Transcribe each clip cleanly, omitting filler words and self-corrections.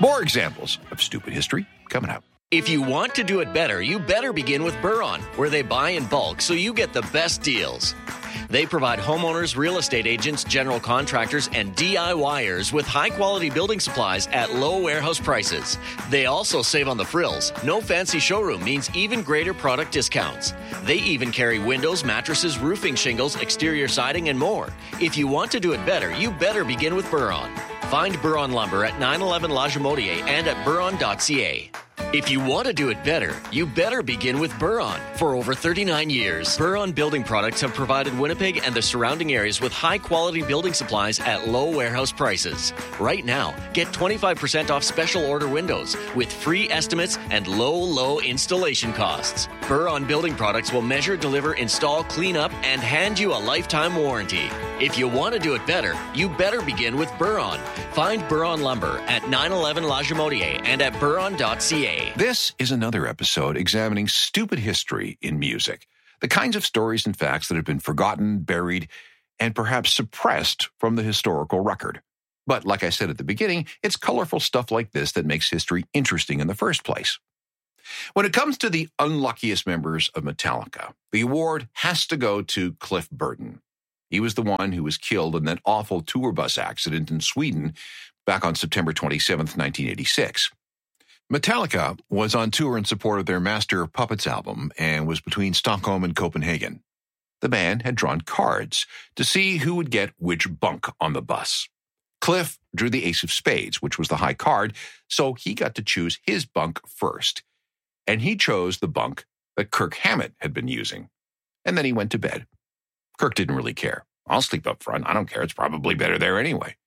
More examples of stupid history coming up. If you want to do it better, you better begin with Buron, where they buy in bulk so you get the best deals. They provide homeowners, real estate agents, general contractors, and DIYers with high-quality building supplies at low warehouse prices. They also save on the frills. No fancy showroom means even greater product discounts. They even carry windows, mattresses, roofing shingles, exterior siding, and more. If you want to do it better, you better begin with Buron. Find Buron Lumber at 911 La Jamodier and at buron.ca. If you want to do it better, you better begin with Buron. For over 39 years, Buron Building Products have provided Winnipeg and the surrounding areas with high-quality building supplies at low warehouse prices. Right now, get 25% off special order windows with free estimates and low installation costs. Buron Building Products will measure, deliver, install, clean up, and hand you a lifetime warranty. If you want to do it better, you better begin with Buron. Find Buron Lumber at 911 La Jamodier and at buron.ca. This is another episode examining stupid history in music, the kinds of stories and facts that have been forgotten, buried, and perhaps suppressed from the historical record. But like I said at the beginning, it's colorful stuff like this that makes history interesting in the first place. When it comes to the unluckiest members of Metallica, the award has to go to Cliff Burton. He was the one who was killed in that awful tour bus accident in Sweden back on September 27th, 1986. Metallica was on tour in support of their Master of Puppets album and was between Stockholm and Copenhagen. The band had drawn cards to see who would get which bunk on the bus. Cliff drew the ace of spades, which was the high card, so he got to choose his bunk first. And he chose the bunk that Kirk Hammett had been using. And then he went to bed. Kirk didn't really care. I'll sleep up front. I don't care. It's probably better there anyway.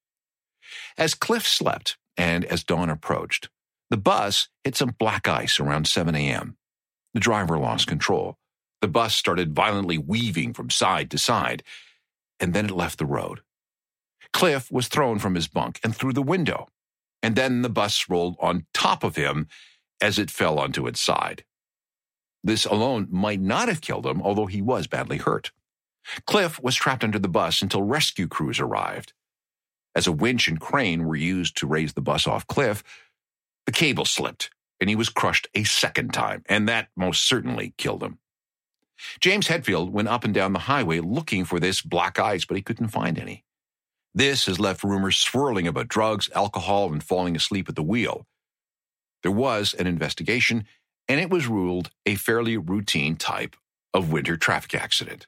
As Cliff slept and as dawn approached, the bus hit some black ice around 7 a.m. The driver lost control. The bus started violently weaving from side to side, and then it left the road. Cliff was thrown from his bunk and through the window, and then the bus rolled on top of him as it fell onto its side. This alone might not have killed him, although he was badly hurt. Cliff was trapped under the bus until rescue crews arrived. As a winch and crane were used to raise the bus off Cliff, the cable slipped, and he was crushed a second time, and that most certainly killed him. James Hetfield went up and down the highway looking for this black ice, but he couldn't find any. This has left rumors swirling about drugs, alcohol, and falling asleep at the wheel. There was an investigation, and it was ruled a fairly routine type of winter traffic accident.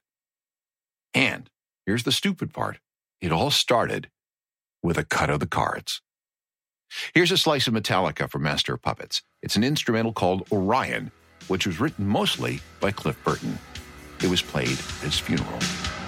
And here's the stupid part. It all started with a cut of the cards. Here's a slice of Metallica from Master of Puppets. It's an instrumental called Orion, which was written mostly by Cliff Burton. It was played at his funeral.